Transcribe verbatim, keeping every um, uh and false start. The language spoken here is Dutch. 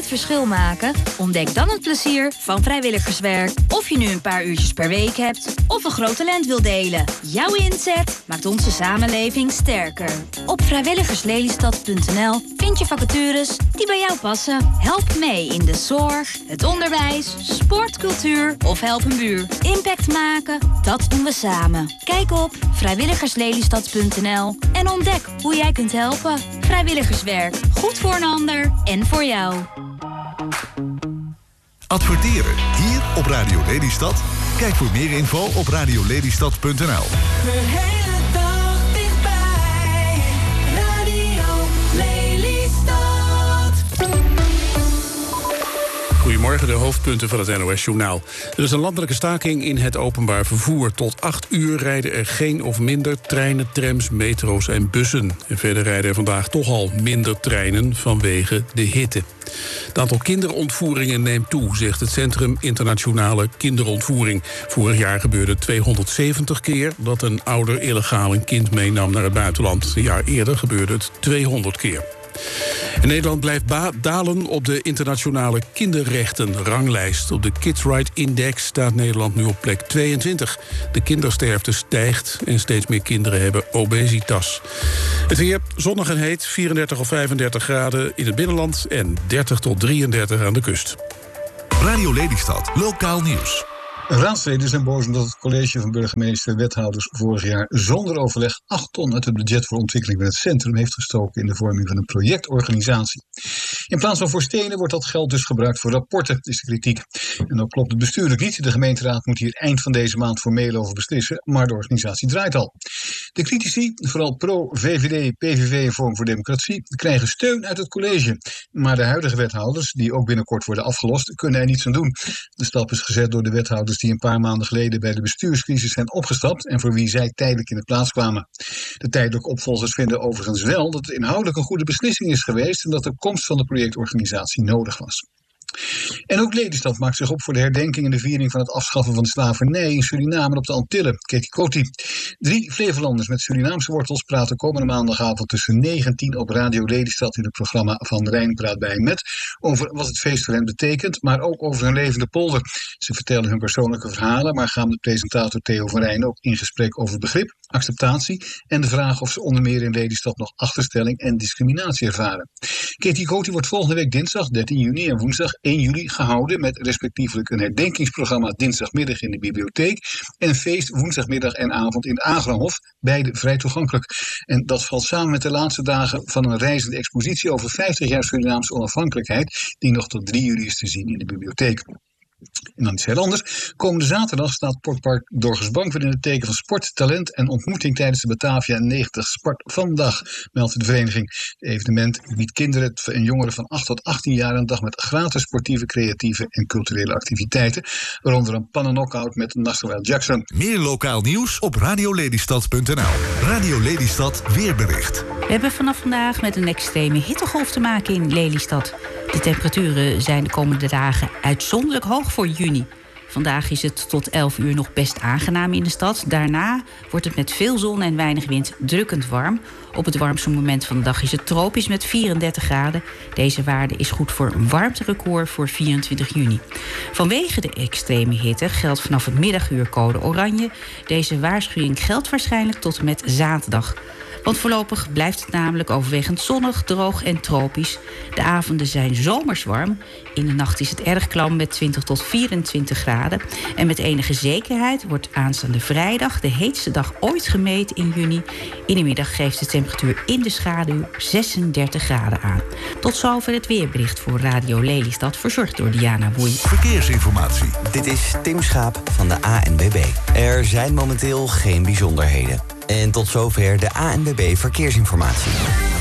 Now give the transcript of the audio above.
het verschil maken? Ontdek dan het plezier van vrijwilligerswerk. Of je nu een paar uurtjes per week hebt of een groot talent wil delen. Jouw inzet maakt onze samenleving sterker. Op vrijwilligerslelystad punt n l vind je vacatures die bij jou passen. Help mee in de zorg, het onderwijs, sport, cultuur of help een buur. Impact maken, dat doen we samen. Kijk op vrijwilligerslelystad punt n l en ontdek hoe jij kunt helpen. Vrijwilligerswerk, goed voor een ander en voor jou. Adverteren hier op Radio Lelystad? Kijk voor meer info op radiolelystad punt n l. De hele dag dichtbij. Radio Lelystad. Goedemorgen, de hoofdpunten van het N O S-journaal. Er is een landelijke staking in het openbaar vervoer. Tot acht uur rijden er geen of minder treinen, trams, metro's en bussen. En verder rijden er vandaag toch al minder treinen vanwege de hitte. Het aantal kinderontvoeringen neemt toe, zegt het Centrum Internationale Kinderontvoering. Vorig jaar gebeurde tweehonderdzeventig keer dat een ouder illegaal een kind meenam naar het buitenland. Een jaar eerder gebeurde het tweehonderd keer. En Nederland blijft ba- dalen op de internationale kinderrechtenranglijst. Op de Kids Right Index staat Nederland nu op plek tweeëntwintig. De kindersterfte stijgt en steeds meer kinderen hebben obesitas. Het weer zonnig en heet, vierendertig of vijfendertig graden in het binnenland en dertig tot drieëndertig aan de kust. Radio Lelystad, lokaal nieuws. Raadsleden zijn boos omdat het college van burgemeester en wethouders vorig jaar zonder overleg acht ton uit het budget voor ontwikkeling van het centrum heeft gestoken in de vorming van een projectorganisatie. In plaats van voor stenen wordt dat geld dus gebruikt voor rapporten, is de kritiek. En dan klopt het bestuurlijk niet. De gemeenteraad moet hier eind van deze maand formeel over beslissen, maar de organisatie draait al. De critici, vooral pro-V V D, P V V en Forum voor Democratie, krijgen steun uit het college. Maar de huidige wethouders, die ook binnenkort worden afgelost, kunnen er niets aan doen. De stap is gezet door de wethouders die een paar maanden geleden bij de bestuurscrisis zijn opgestapt en voor wie zij tijdelijk in de plaats kwamen. De tijdelijke opvolgers vinden overigens wel dat het inhoudelijk een goede beslissing is geweest en dat de komst van de projectorganisatie nodig was. En ook Lelystad maakt zich op voor de herdenking en de viering van het afschaffen van de slavernij in Suriname en op de Antillen, Katie Coty. Drie Flevolanders met Surinaamse wortels praten komende maandagavond tussen negen en tien op Radio Lelystad in het programma Van Rijn praat bij met over wat het feest voor hen betekent, maar ook over hun levende polder. Ze vertellen hun persoonlijke verhalen, maar gaan met presentator Theo van Rijn ook in gesprek over begrip, acceptatie en de vraag of ze onder meer in Lelystad nog achterstelling en discriminatie ervaren. Katie Coty wordt volgende week dinsdag dertien juni en woensdag één juli gehouden met respectievelijk een herdenkingsprogramma dinsdagmiddag in de bibliotheek en een feest woensdagmiddag en avond in het Agrahof, beide vrij toegankelijk. En dat valt samen met de laatste dagen van een reizende expositie over vijftig jaar Surinaamse onafhankelijkheid die nog tot drie juli is te zien in de bibliotheek. En dan iets heel anders. Komende zaterdag staat Sportpark Dorgersbank weer in het teken van sport, talent en ontmoeting tijdens de Batavia negentig Sport Vandaag, meldt de vereniging. Het evenement biedt kinderen en jongeren van acht tot achttien jaar een dag met gratis sportieve, creatieve en culturele activiteiten, waaronder een pannen-knockout met Nasser Jackson. Meer lokaal nieuws op radiolelystad punt n l. Radio Lelystad weerbericht. We hebben vanaf vandaag met een extreme hittegolf te maken in Lelystad. De temperaturen zijn de komende dagen uitzonderlijk hoog voor juni. Vandaag is het tot elf uur nog best aangenaam in de stad. Daarna wordt het met veel zon en weinig wind drukkend warm. Op het warmste moment van de dag is het tropisch met vierendertig graden. Deze waarde is goed voor een warmterecord voor vierentwintig juni. Vanwege de extreme hitte geldt vanaf het middaguur code oranje. Deze waarschuwing geldt waarschijnlijk tot en met zaterdag. Want voorlopig blijft het namelijk overwegend zonnig, droog en tropisch. De avonden zijn zomers warm. In de nacht is het erg klam met twintig tot vierentwintig graden. En met enige zekerheid wordt aanstaande vrijdag de heetste dag ooit gemeten in juni. In de middag geeft de temperatuur in de schaduw zesendertig graden aan. Tot zover het weerbericht voor Radio Lelystad, verzorgd door Diana Woei. Verkeersinformatie. Dit is Tim Schaap van de A N W B. Er zijn momenteel geen bijzonderheden. En tot zover de A N W B Verkeersinformatie.